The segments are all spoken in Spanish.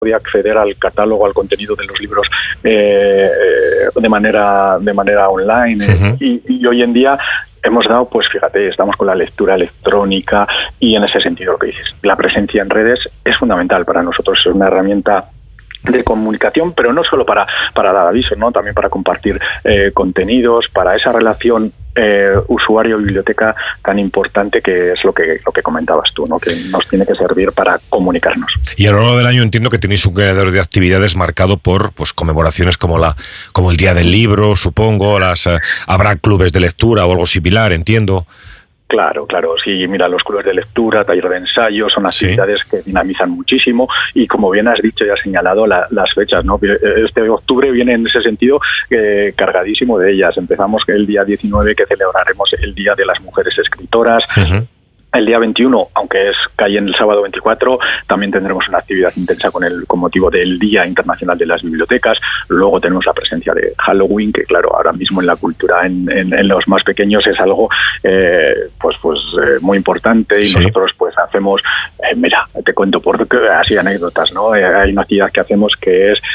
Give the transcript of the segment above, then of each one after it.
podía acceder al catálogo, al contenido de los libros de manera online. Uh-huh. Y hoy en día hemos dado, pues fíjate, estamos con la lectura electrónica y en ese sentido lo que dices, la presencia en redes es fundamental para nosotros, es una herramienta de comunicación, pero no solo para dar avisos, ¿no? También para compartir contenidos, para esa relación usuario-biblioteca tan importante que es lo que comentabas tú, ¿no? Que nos tiene que servir para comunicarnos. Y a lo largo del año entiendo que tenéis un calendario de actividades marcado por pues conmemoraciones como el Día del Libro, supongo, habrá clubes de lectura o algo similar, entiendo. Claro, sí, mira, los clubes de lectura, taller de ensayo, son actividades que dinamizan muchísimo y como bien has dicho y has señalado las fechas, ¿no? Este octubre viene en ese sentido cargadísimo de ellas. Empezamos el día 19 que celebraremos el Día de las Mujeres Escritoras. Uh-huh. El día 21, aunque cae en el sábado 24, también tendremos una actividad intensa con motivo del Día Internacional de las Bibliotecas. Luego tenemos la presencia de Halloween, que claro, ahora mismo en la cultura en los más pequeños es algo muy importante y sí. Nosotros pues hacemos, mira, te cuento por así anécdotas, ¿no? Hay una actividad que hacemos que es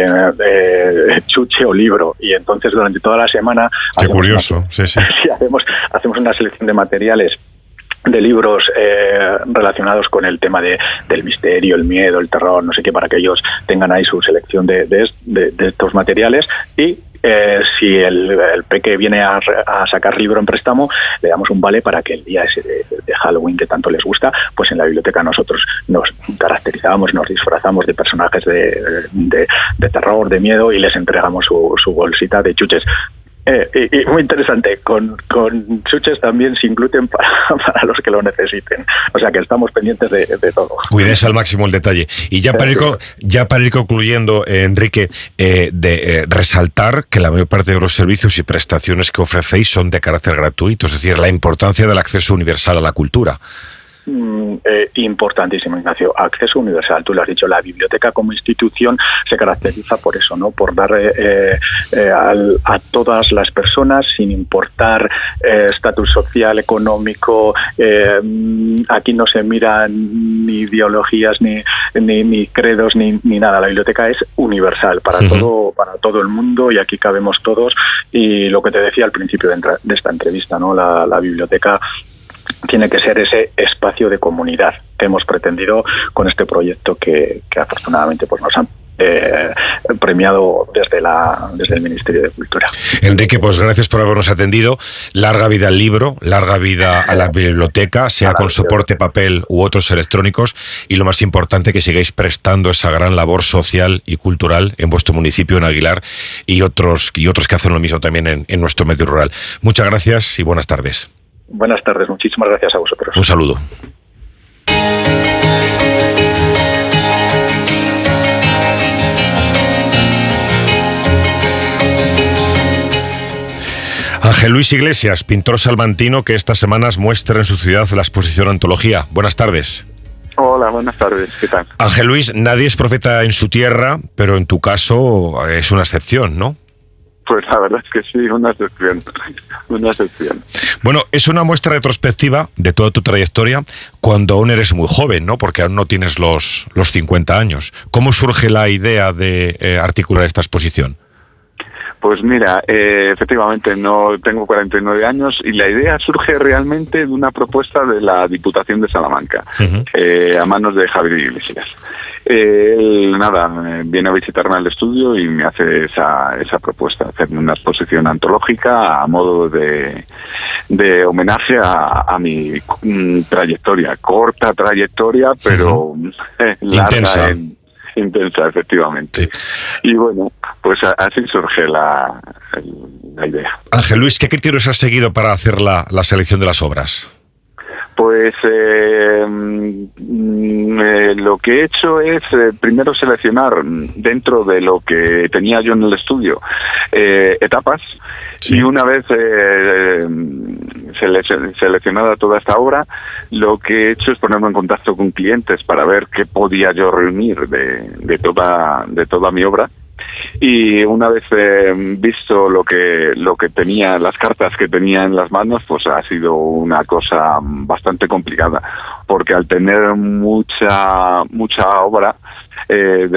chuche o libro y entonces durante toda la semana... Qué curioso, sí. Sí, hacemos una selección de materiales de libros relacionados con el tema del misterio, el miedo, el terror, no sé qué, para que ellos tengan ahí su selección de estos materiales y si el peque viene a sacar libro en préstamo, le damos un vale para que el día ese de Halloween que tanto les gusta, pues en la biblioteca nosotros nos caracterizamos, nos disfrazamos de personajes de terror, de miedo y les entregamos su bolsita de chuches. Y muy interesante, con chuches también sin gluten para los que lo necesiten. O sea que estamos pendientes de todo. Cuides al máximo el detalle. Y ya para ir concluyendo, Enrique, resaltar que la mayor parte de los servicios y prestaciones que ofrecéis son de carácter gratuito, es decir, la importancia del acceso universal a la cultura. Importantísimo, Ignacio. Acceso universal, tú lo has dicho, la biblioteca como institución se caracteriza por eso, ¿no? Por dar a todas las personas, sin importar estatus social, económico, aquí no se miran ni ideologías, ni credos, ni nada. La biblioteca es universal para todo el mundo y aquí cabemos todos. Y lo que te decía al principio de esta entrevista, ¿no? La biblioteca tiene que ser ese espacio de comunidad que hemos pretendido con este proyecto que afortunadamente pues nos han premiado desde el Ministerio de Cultura. Enrique, pues gracias por habernos atendido. Larga vida al libro, larga vida a la biblioteca, sea con soporte papel u otros electrónicos, y lo más importante, que sigáis prestando esa gran labor social y cultural en vuestro municipio, en Aguilar, y otros que hacen lo mismo también en nuestro medio rural. Muchas gracias y buenas tardes. Buenas tardes, muchísimas gracias a vosotros. Un saludo. Ángel Luis Iglesias, pintor salmantino que estas semanas muestra en su ciudad la exposición Antología. Buenas tardes. Hola, buenas tardes, ¿qué tal? Ángel Luis, nadie es profeta en su tierra, pero en tu caso es una excepción, ¿no? Pues la verdad es que sí, una excepción. Bueno, es una muestra retrospectiva de toda tu trayectoria cuando aún eres muy joven, ¿no? Porque aún no tienes los 50 años. ¿Cómo surge la idea de articular esta exposición? Pues mira, efectivamente no tengo 49 años y la idea surge realmente de una propuesta de la Diputación de Salamanca, a manos de Javier Iglesias. Él, viene a visitarme al estudio y me hace esa propuesta, hacerme una exposición antológica a modo de homenaje a mi trayectoria, corta trayectoria, pero larga intensa, efectivamente. Sí. Y bueno, pues así surge la idea. Ángel Luis, ¿qué criterios has seguido para hacer la selección de las obras? Pues lo que he hecho es primero seleccionar dentro de lo que tenía yo en el estudio etapas, sí. Y una vez seleccionada toda esta obra, lo que he hecho es ponerme en contacto con clientes para ver qué podía yo reunir de toda mi obra. Y una vez visto lo que tenía, las cartas que tenía en las manos, pues ha sido una cosa bastante complicada, porque al tener mucha obra